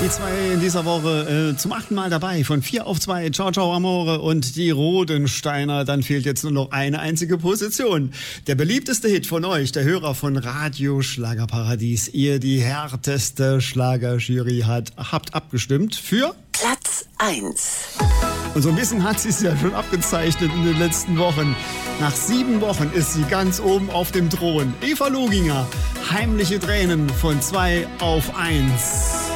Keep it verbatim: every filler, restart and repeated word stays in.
Die zwei in dieser Woche äh, zum achten Mal dabei. Von vier auf zwei. Ciao, ciao, Amore und die Rodensteiner. Dann fehlt jetzt nur noch eine einzige Position. Der beliebteste Hit von euch, der Hörer von Radio Schlagerparadies. Ihr die härteste Schlagerjury hat, habt abgestimmt für Platz eins. Und so ein bisschen hat sie es ja schon abgezeichnet in den letzten Wochen. Nach sieben Wochen ist sie ganz oben auf dem Thron. Eva Loginger, Heimliche Tränen von zwei auf eins.